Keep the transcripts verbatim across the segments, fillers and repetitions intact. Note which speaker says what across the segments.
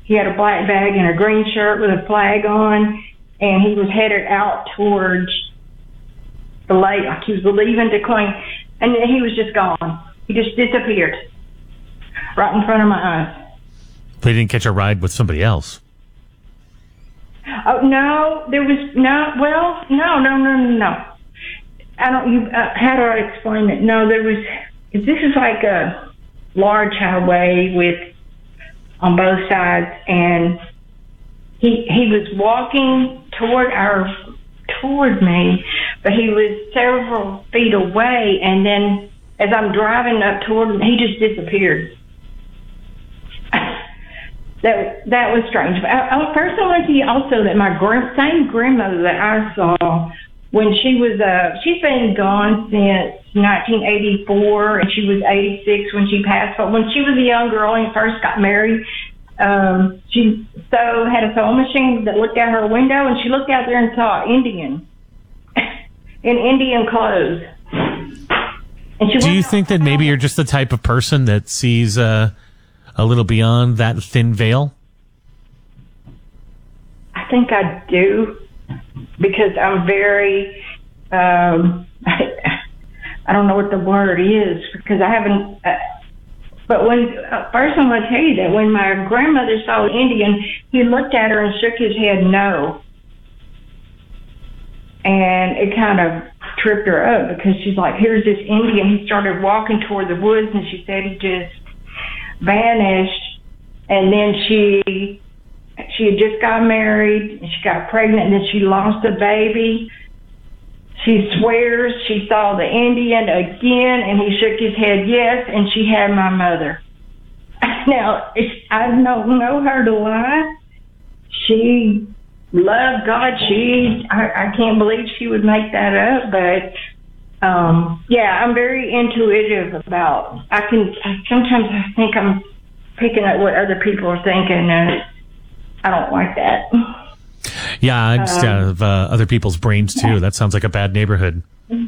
Speaker 1: he had a black bag and a green shirt with a flag on, and he was headed out towards the lake, like he was leaving to clean, and then he was just gone. He just disappeared right in front of my eyes.
Speaker 2: They didn't catch a ride with somebody else.
Speaker 1: Oh, no, there was no, well, no, no, no, no, no. I don't, you, uh, how do I explain it? No, there was, this is like a large highway with, on both sides, and he, he was walking toward our, toward me, but he was several feet away, and then as I'm driving up toward him, he just disappeared. That that was strange. But I, I, first, I want to tell you also that my grand, same grandmother that I saw when she was, uh, she's been gone since nineteen eighty-four, and she was eighty-six when she passed. But when she was a young girl and first got married, um, she so had a sewing machine that looked out her window, and she looked out there and saw an Indian in Indian clothes. And she
Speaker 2: Do you think that maybe you're just the type of person that sees uh, a little beyond that thin veil?
Speaker 1: I think I do, because I'm very, um, I, I don't know what the word is, because I haven't, uh, but when, uh, first I'm going to tell you that when my grandmother saw an Indian, he looked at her and shook his head no. And it kind of tripped her up, because she's like, here's this Indian. He started walking toward the woods, and she said he just vanished. And then she she had just got married, and she got pregnant, and then she lost a baby. She swears she saw the Indian again, and he shook his head yes, and she had my mother. Now, it's, I don't know her to lie. She loved God. She, I, I can't believe she would make that up, but um, yeah, I'm very intuitive about, I can, I, sometimes I think I'm picking up what other people are thinking, and I don't like that.
Speaker 2: Yeah, I just um, out of uh, other people's brains too. Yeah. That sounds like a bad neighborhood.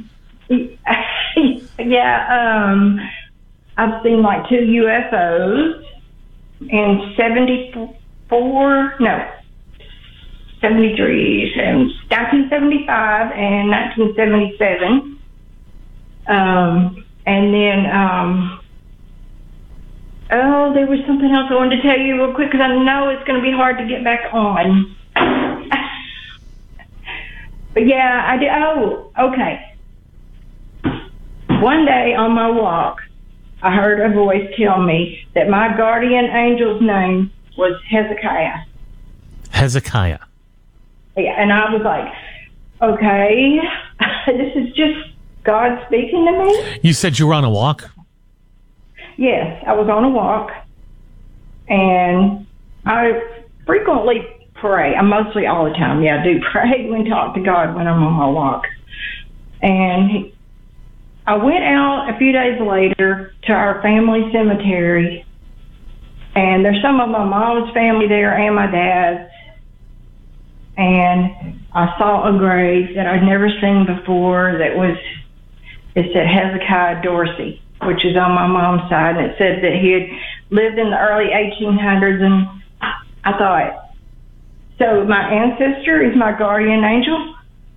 Speaker 1: Yeah, um, I've seen like two U F Os in seventy-four, no, seventy-three, nineteen seventy-five and nineteen seventy-seven. Um, and then, um, oh, there was something else I wanted to tell you real quick, because I know it's going to be hard to get back on. But yeah, I did. Oh, okay. One day on my walk, I heard a voice tell me that my guardian angel's name was Hezekiah.
Speaker 2: Hezekiah.
Speaker 1: Yeah, and I was like, okay, this is just God speaking to me.
Speaker 2: You said you were on a walk?
Speaker 1: Yes, I was on a walk, and I frequently pray. I mostly all the time, yeah, I do pray and talk to God when I'm on my walk. And he, I went out a few days later to our family cemetery, and there's some of my mom's family there and my dad's, and I saw a grave that I'd never seen before that was, it said Hezekiah Dorsey, which is on my mom's side, and it said that he had lived in the early eighteen hundreds, and I thought, so my ancestor is my guardian angel?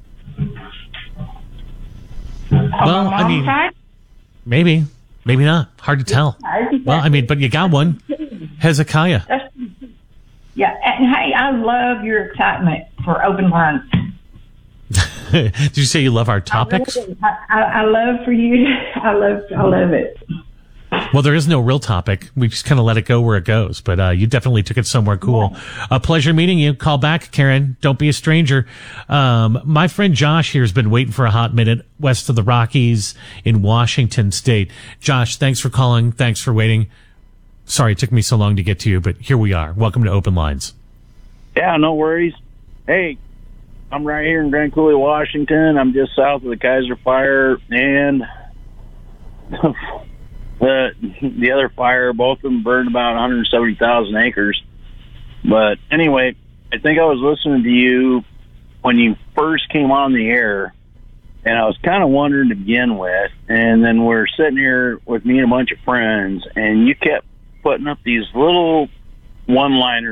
Speaker 1: On
Speaker 2: well,
Speaker 1: my mom's
Speaker 2: I mean,
Speaker 1: side?
Speaker 2: maybe, maybe not. Hard to tell. Well, I mean, but you got one. Hezekiah.
Speaker 1: That's, yeah, and hey, I love your excitement for open lines.
Speaker 2: Did you say you love our topics?
Speaker 1: I, I, I love for you. I love, I love it.
Speaker 2: Well, there is no real topic. We just kind of let it go where it goes. But uh, you definitely took it somewhere cool. A pleasure meeting you. Call back, Karen. Don't be a stranger. Um, my friend Josh here has been waiting for a hot minute west of the Rockies in Washington State. Josh, thanks for calling. Thanks for waiting. Sorry it took me so long to get to you, but here we are. Welcome to Open Lines.
Speaker 3: Yeah, no worries. Hey, I'm right here in Grand Coulee, Washington. I'm just south of the Kaiser Fire and the the other fire. Both of them burned about one hundred seventy thousand acres. But anyway, I think I was listening to you when you first came on the air, and I was kind of wondering to begin with, and then we're sitting here with me and a bunch of friends, and you kept putting up these little one-liners